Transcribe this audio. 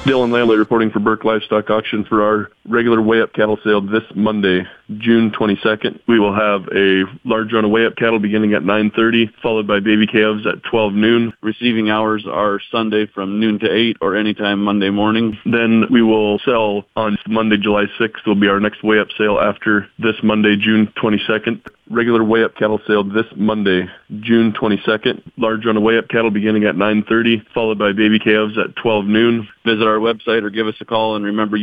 Dylan Lamley reporting for Burke Livestock Auction for our regular weigh-up cattle sale this Monday, June 22nd. We will have a large run of weigh-up cattle beginning at 9:30, followed by baby calves at 12 noon. Receiving hours are Sunday from noon to 8 or anytime Monday morning. Then we will sell on Monday, July 6th will be our next weigh-up sale after this Monday, June 22nd. Regular weigh-up cattle sale this Monday, June 22nd. Large run of weigh-up cattle beginning at 9:30, followed by baby calves at 12 noon. Visit our website or give us a call, and remember,